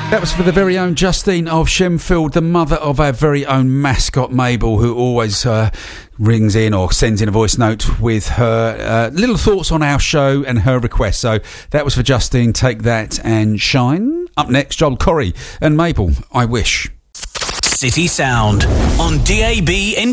That was for the very own Justine of Shenfield, the mother of our very own mascot Mabel, who always rings in or sends in a voice note with her little thoughts on our show and her request. So that was for Justine. Take that and shine. Up next, Joel Corry and Mabel, I Wish. City Sound on DAB in